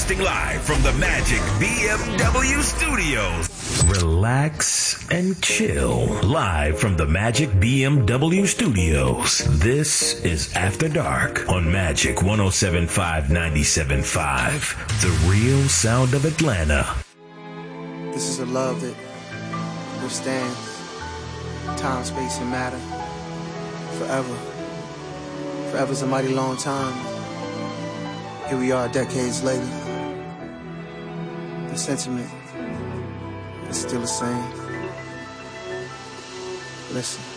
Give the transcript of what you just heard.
Broadcasting live from the Magic BMW Studios. Relax and chill. Live from the Magic BMW Studios. This is After Dark on Magic 107.5 97.5. The real sound of Atlanta. This is a love that withstands time, space, and matter. Forever. Forever's a mighty long time. Here we are decades later. The sentiment is still the same. Listen.